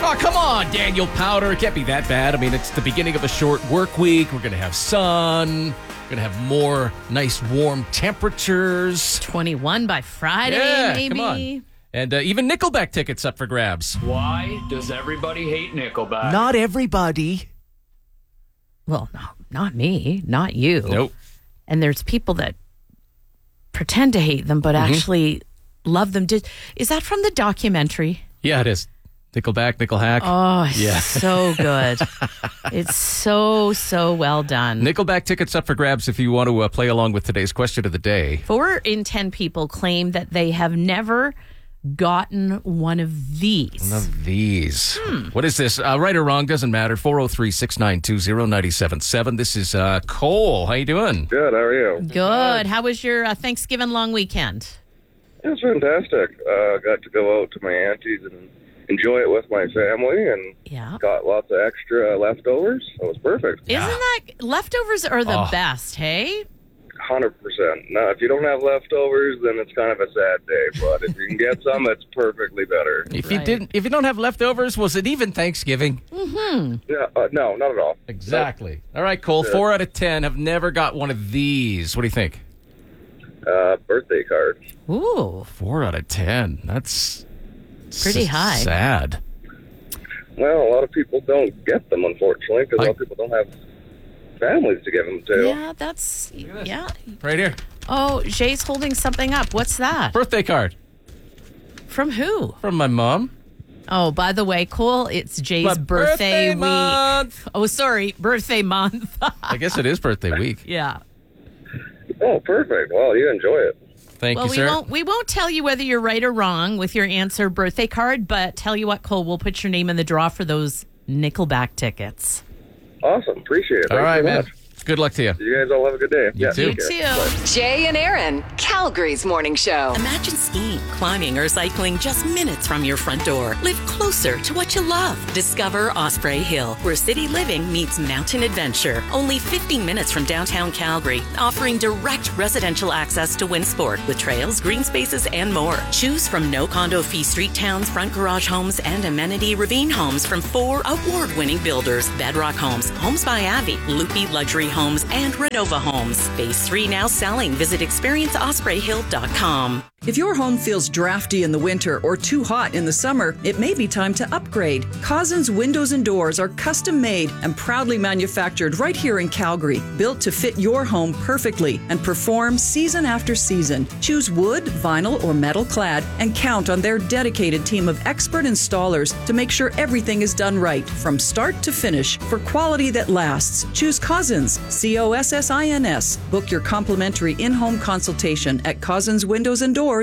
Oh, come on, Daniel Powder. It can't be that bad. I mean, it's the beginning of a short work week. We're going to have sun. We're going to have more nice warm temperatures. 21 by Friday, maybe. Come on. And even Nickelback tickets up for grabs. Why does everybody hate Nickelback? Not everybody. Well, no, not me, not you. Nope. And there's people that pretend to hate them, but actually love them. Is that from the documentary? Yeah, it is. Nickelback, Nickelhack. Oh, so good. It's so well done. Nickelback tickets up for grabs if you want to play along with today's question of the day. 4 in 10 people claim that they have never gotten one of these. One of these. What is this? Right or wrong, doesn't matter. 403-692-0977. This is Cole. How you doing? Good, how are you? Good. How was your Thanksgiving long weekend? It was fantastic. Got to go out to my auntie's and enjoy it with my family, and got lots of extra leftovers. So it was perfect. Isn't that leftovers are the best, hey? 100%. Now, if you don't have leftovers, then it's kind of a sad day. But if you can get some, it's perfectly better. If you don't have leftovers, was it even Thanksgiving? Yeah, no, not at all. Exactly. All right, Cole. 4 out of 10 have never got one of these. What do you think? Birthday card. Ooh, 4 out of 10. That's pretty high. Sad. Well, a lot of people don't get them, unfortunately, because a lot of people don't have families to give them to. Yeah, that's Right here. Oh, Jay's holding something up. What's that? Birthday card. From who? From my mom. Oh, by the way, Cole, it's Jay's My birthday week. month. Oh, sorry, birthday month. I guess it is birthday week. Yeah. Oh, perfect. Well, you enjoy it. Thank you, sir. We won't tell you whether you're right or wrong with your answer birthday card, but tell you what, Cole, we'll put your name in the draw for those Nickelback tickets. Awesome. Appreciate it. All Thanks right, so man. much. Good luck to you. You guys all have a good day. You too. You too. Jay and Aaron, Calgary's morning show. Imagine skiing, climbing, or cycling just minutes from your front door. Live closer to what you love. Discover Osprey Hill, where city living meets mountain adventure. Only 15 minutes from downtown Calgary, offering direct residential access to Winsport with trails, green spaces, and more. Choose from no condo fee street towns, front garage homes, and amenity ravine homes from 4 award-winning builders: Bedrock Homes, Homes by Avi, Loopy Luxury Homes, and Renova Homes. Phase 3 now selling. Visit experienceospreyhill.com. If your home feels drafty in the winter or too hot in the summer, it may be time to upgrade. Cousins Windows and Doors are custom made and proudly manufactured right here in Calgary, built to fit your home perfectly and perform season after season. Choose wood, vinyl, or metal clad and count on their dedicated team of expert installers to make sure everything is done right from start to finish for quality that lasts. Choose Cousins, COSSINS. Book your complimentary in-home consultation at cousinswindowsanddoors.com.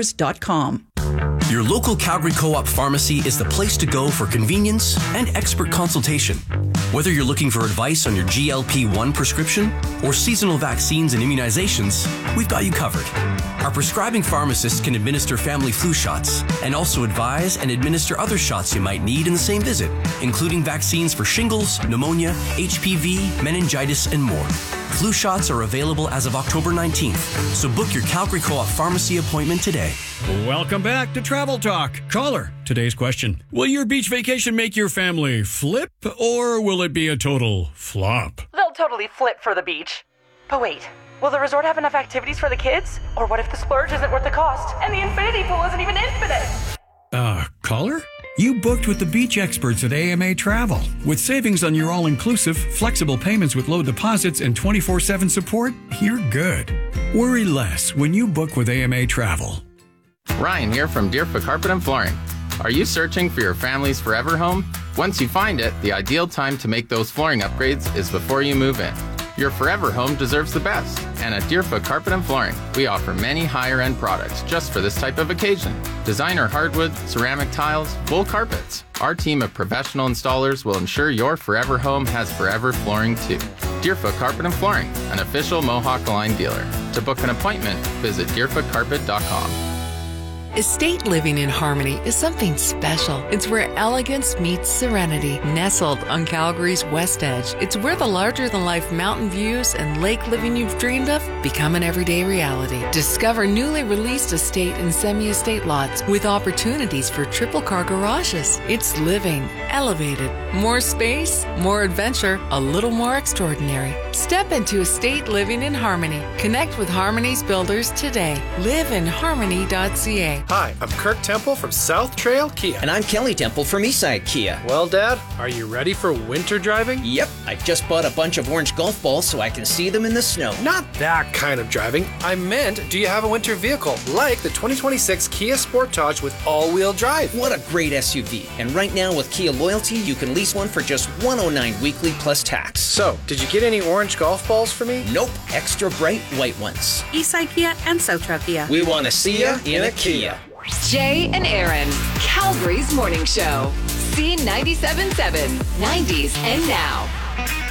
Your local Calgary Co-op pharmacy is the place to go for convenience and expert consultation. Whether you're looking for advice on your GLP-1 prescription or seasonal vaccines and immunizations, we've got you covered. Our prescribing pharmacists can administer family flu shots and also advise and administer other shots you might need in the same visit, including vaccines for shingles, pneumonia, HPV, meningitis, and more. Flu shots are available as of October 19th, so book your Calgary Co-op pharmacy appointment today. Welcome back to Travel Talk. Caller, today's question. Will your beach vacation make your family flip, or will it be a total flop? They'll totally flip for the beach. But wait, will the resort have enough activities for the kids? Or what if the splurge isn't worth the cost, and the infinity pool isn't even infinite? Caller? You booked with the beach experts at AMA Travel. With savings on your all-inclusive, flexible payments with low deposits, and 24/7 support, you're good. Worry less when you book with AMA Travel. Ryan here from Deerfoot Carpet and Flooring. Are you searching for your family's forever home? Once you find it, the ideal time to make those flooring upgrades is before you move in. Your forever home deserves the best. And at Deerfoot Carpet and Flooring, we offer many higher-end products just for this type of occasion. Designer hardwood, ceramic tiles, wool carpets. Our team of professional installers will ensure your forever home has forever flooring too. Deerfoot Carpet and Flooring, an official Mohawk Line dealer. To book an appointment, visit deerfootcarpet.com. Estate living in Harmony is something special. It's where elegance meets serenity. Nestled on Calgary's west edge, it's where the larger-than-life mountain views and lake living you've dreamed of become an everyday reality. Discover newly released estate and semi-estate lots with opportunities for triple-car garages. It's living, elevated, more space, more adventure, a little more extraordinary. Step into estate living in Harmony. Connect with Harmony's builders today. Liveinharmony.ca. Hi, I'm Kirk Temple from South Trail Kia. And I'm Kelly Temple from Eastside Kia. Well, Dad, are you ready for winter driving? Yep, I just bought a bunch of orange golf balls so I can see them in the snow. Not that kind of driving. I meant, do you have a winter vehicle? Like the 2026 Kia Sportage with all-wheel drive. What a great SUV. And right now with Kia Loyalty, you can lease one for just $109 weekly plus tax. So, did you get any orange golf balls for me? Nope, extra bright white ones. Eastside Kia and South Trail Kia. We want to see ya in a Kia. Jay and Aaron, Calgary's morning show. C97.7, 90s and now.